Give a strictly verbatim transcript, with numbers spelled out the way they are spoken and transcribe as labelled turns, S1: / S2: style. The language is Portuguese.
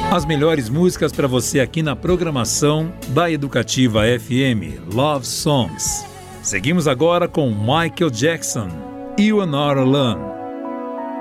S1: As melhores músicas para você aqui na programação da Educativa F M, Love Songs. Seguimos agora com Michael Jackson, You Are Not Alone.